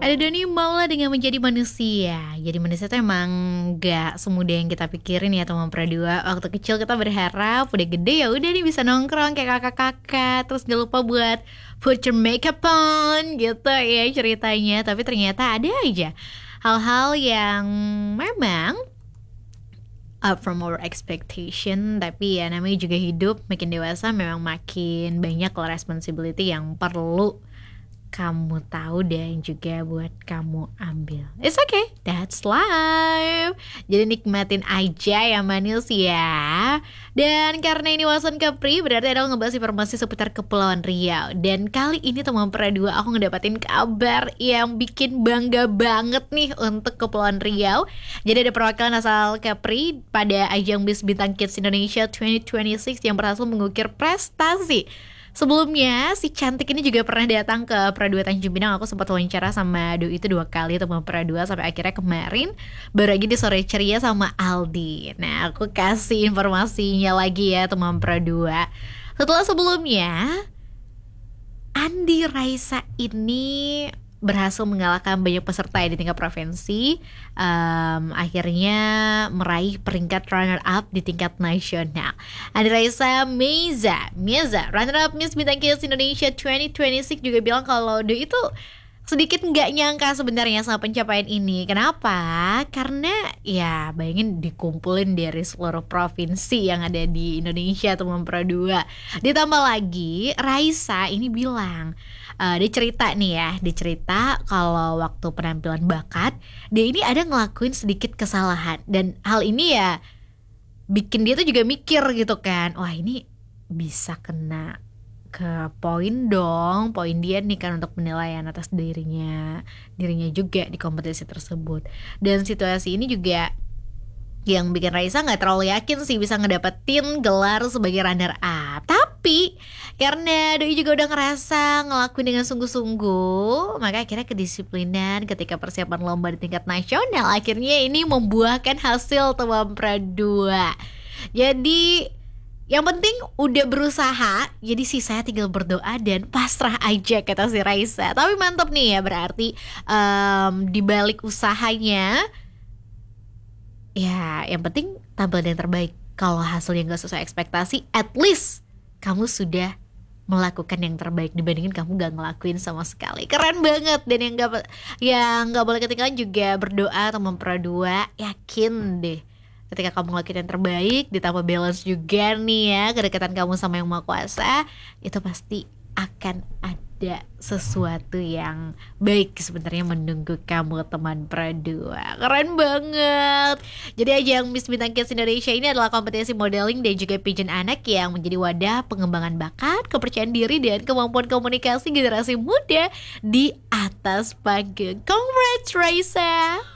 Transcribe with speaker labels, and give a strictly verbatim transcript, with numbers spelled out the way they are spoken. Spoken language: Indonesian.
Speaker 1: Ada Doni maulah dengan menjadi manusia. Jadi manusia tuh emang gak semudah yang kita pikirin ya teman Pradua. Waktu kecil kita berharap udah gede ya udah nih bisa nongkrong kayak kakak-kakak. Terus gak lupa buat put your makeup on gitu ya ceritanya. Tapi ternyata ada aja hal-hal yang memang up from our expectation. Tapi ya namanya juga hidup, makin dewasa memang makin banyak lah responsibility yang perlu kamu tahu dan juga buat kamu ambil. It's okay, that's life. Jadi nikmatin aja ya manis ya. Dan karena ini Wawasan Kepri, berarti adalah ngebahas informasi seputar Kepulauan Riau. Dan kali ini teman Pradua aku ngedapatin kabar yang bikin bangga banget nih untuk Kepulauan Riau. Jadi ada perwakilan asal Kepri pada ajang Miss Bintang Kids Indonesia dua ribu dua puluh enam yang berhasil mengukir prestasi. Sebelumnya si cantik ini juga pernah datang ke Pradua Tanjung Pinang. Aku sempat wawancara sama Doi itu dua kali teman Pradua. Sampai akhirnya kemarin baru lagi di Sore Ceria sama Aldi. Nah aku kasih informasinya lagi ya teman Pradua. Setelah sebelumnya Andi Raisa ini berhasil mengalahkan banyak peserta ya di tingkat provinsi, um, akhirnya meraih peringkat runner up di tingkat nasional. Andi Raisa Meza, Meza, runner up Miss Bintang Kids Indonesia dua ribu dua puluh enam juga bilang kalau dia itu sedikit nggak nyangka sebenarnya sama pencapaian ini. Kenapa? Karena ya bayangin dikumpulin dari seluruh provinsi yang ada di Indonesia teman Pradua. Ditambah lagi Raisa ini bilang, uh, dia cerita nih ya, dia cerita kalau waktu penampilan bakat dia ini ada ngelakuin sedikit kesalahan. Dan hal ini ya bikin dia tuh juga mikir gitu kan, wah ini bisa kena ke poin dong, poin dia nih kan untuk penilaian atas dirinya dirinya juga di kompetisi tersebut. Dan situasi ini juga yang bikin Raisa gak terlalu yakin sih bisa ngedapetin gelar sebagai runner up. Tapi karena Doi juga udah ngerasa ngelakuin dengan sungguh-sungguh, maka akhirnya kedisiplinan ketika persiapan lomba di tingkat nasional akhirnya ini membuahkan hasil teman Pradua. Jadi yang penting udah berusaha, jadi sisanya tinggal berdoa dan pasrah aja kata si Raisa. Tapi mantap nih ya, berarti um, dibalik usahanya ya yang penting tampil yang terbaik. Kalau hasilnya gak sesuai ekspektasi, at least kamu sudah melakukan yang terbaik dibandingin kamu gak ngelakuin sama sekali. Keren banget. Dan yang gak, yang gak boleh ketinggalan juga berdoa teman Pradua. Yakin deh ketika kamu ngelakuin yang terbaik, ditambah balance juga nih ya kedekatan kamu sama Yang Maha Kuasa, itu pasti akan ada sesuatu yang baik sebenarnya menunggu kamu teman Pradua. Keren banget. Jadi ajang Miss Bintang Kids Indonesia ini adalah kompetisi modeling dan juga pageant anak yang menjadi wadah pengembangan bakat, kepercayaan diri dan kemampuan komunikasi generasi muda di atas panggung. Congrats Raisa.